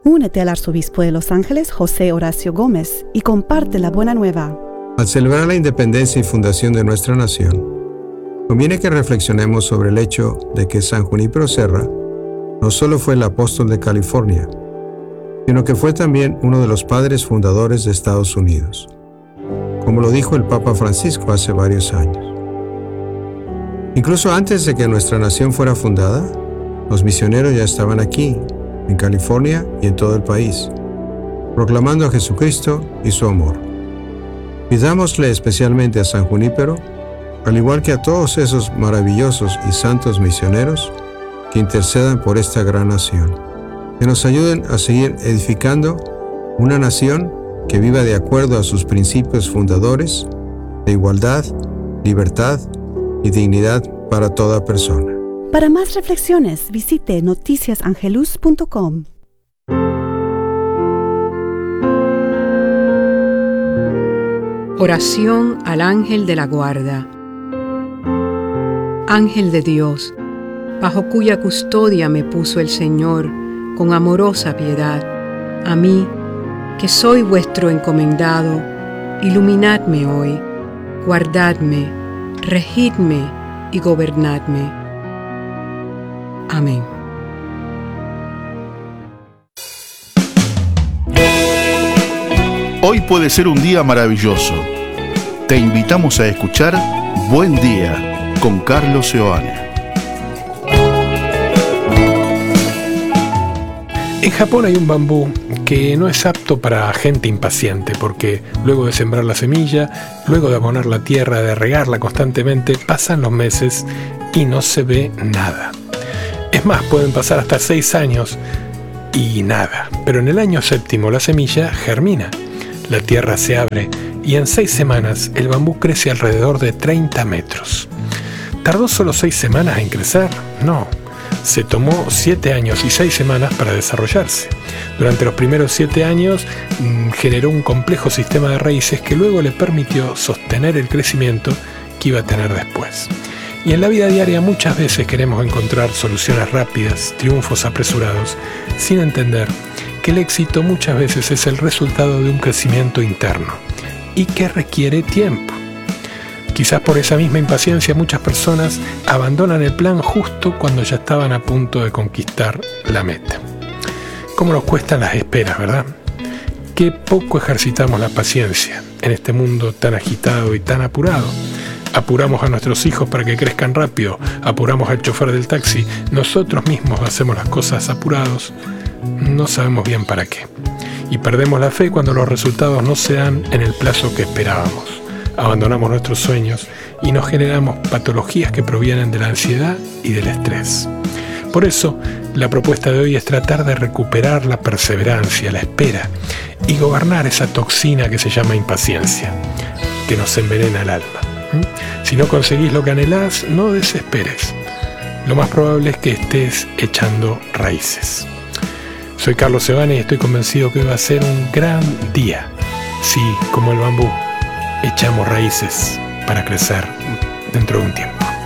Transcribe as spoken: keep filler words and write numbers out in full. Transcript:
Únete al arzobispo de Los Ángeles, José Horacio Gómez, y comparte la buena nueva. Al celebrar la independencia y fundación de nuestra nación, conviene que reflexionemos sobre el hecho de que San Junípero Serra no solo fue el apóstol de California, sino que fue también uno de los padres fundadores de Estados Unidos, como lo dijo el Papa Francisco hace varios años. Incluso antes de que nuestra nación fuera fundada, los misioneros ya estaban aquí, en California y en todo el país, proclamando a Jesucristo y su amor. Pidámosle especialmente a San Junípero, al igual que a todos esos maravillosos y santos misioneros, que intercedan por esta gran nación, que nos ayuden a seguir edificando una nación que viva de acuerdo a sus principios fundadores de igualdad, libertad y dignidad para toda persona. Para más reflexiones, visite noticias angelus punto com. Oración al ángel de la guarda. Ángel de Dios, bajo cuya custodia me puso el Señor con amorosa piedad, a mí, que soy vuestro encomendado, iluminadme hoy, guardadme, regidme y gobernadme. Amén. Hoy puede ser un día maravilloso. Te invitamos a escuchar Buen Día con Carlos Seoane. En Japón hay un bambú que no es apto para gente impaciente, porque luego de sembrar la semilla, luego de abonar la tierra, de regarla constantemente, pasan los meses y no se ve nada. Es más, pueden pasar hasta seis años y nada. Pero en el año séptimo la semilla germina, la tierra se abre y en seis semanas el bambú crece alrededor de treinta metros. ¿Tardó solo seis semanas en crecer? No. Se tomó siete años y seis semanas para desarrollarse. Durante los primeros siete años mmm, generó un complejo sistema de raíces que luego le permitió sostener el crecimiento que iba a tener después. Y en la vida diaria muchas veces queremos encontrar soluciones rápidas, triunfos apresurados, sin entender que el éxito muchas veces es el resultado de un crecimiento interno y que requiere tiempo. Quizás por esa misma impaciencia muchas personas abandonan el plan justo cuando ya estaban a punto de conquistar la meta. ¿Cómo nos cuestan las esperas, verdad? Qué poco ejercitamos la paciencia en este mundo tan agitado y tan apurado. Apuramos a nuestros hijos para que crezcan rápido, apuramos al chofer del taxi, nosotros mismos hacemos las cosas apurados, no sabemos bien para qué. Y perdemos la fe cuando los resultados no se dan en el plazo que esperábamos. Abandonamos nuestros sueños y nos generamos patologías que provienen de la ansiedad y del estrés. Por eso, la propuesta de hoy es tratar de recuperar la perseverancia, la espera y gobernar esa toxina que se llama impaciencia, que nos envenena el alma. Si no conseguís lo que anhelás, no desesperes. Lo más probable es que estés echando raíces. Soy Carlos Seoane y estoy convencido que hoy va a ser un gran día. Sí, como el bambú, echamos raíces para crecer dentro de un tiempo.